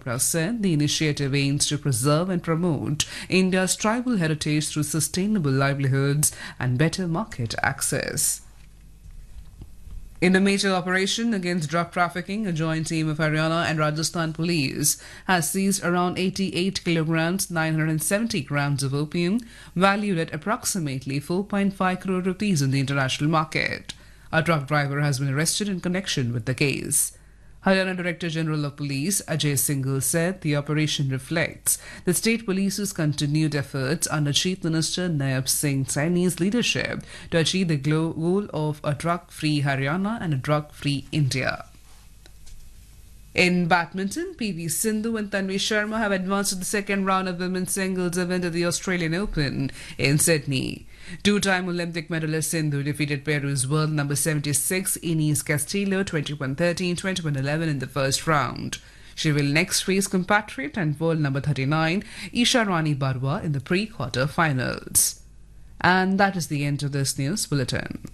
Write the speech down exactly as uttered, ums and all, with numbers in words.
Chopra said the initiative aims to preserve and promote India's tribal heritage through sustainable livelihoods and better market access. In a major operation against drug trafficking, a joint team of Haryana and Rajasthan police has seized around eighty-eight kilograms, nine hundred seventy grams of opium, valued at approximately four point five crore rupees in the international market. A truck driver has been arrested in connection with the case. Haryana Director General of Police Ajay Singhal said the operation reflects the state police's continued efforts under Chief Minister Nayab Singh Saini's leadership to achieve the goal of a drug-free Haryana and a drug-free India. In badminton, P V Sindhu and Tanvi Sharma have advanced to the second round of women's singles event at the Australian Open in Sydney. Two-time Olympic medalist Sindhu defeated Peru's world number seventy-six Inés Castillo twenty-one thirteen, twenty-one eleven in the first round. She will next face compatriot and world number thirty-nine Isha Rani Barua in the pre-quarter finals. And that is the end of this news bulletin.